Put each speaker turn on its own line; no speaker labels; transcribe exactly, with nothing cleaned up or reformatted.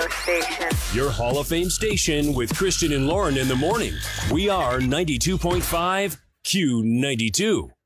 station.
Your Hall of Fame station with Christian and Lauren in the morning. We are ninety-two point five Q ninety-two.